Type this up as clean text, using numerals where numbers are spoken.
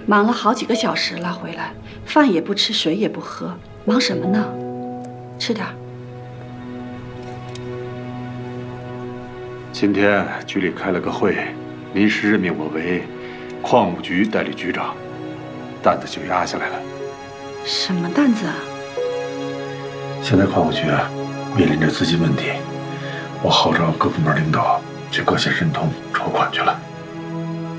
忙了好几个小时了，回来饭也不吃，水也不喝，忙什么呢？吃点。 今天局里开了个会，临时任命我为矿务局代理局长，担子就压下来了。 什么担子啊？ 现在矿务局面临着资金问题，我号召各部门领导去各县申通筹款去了。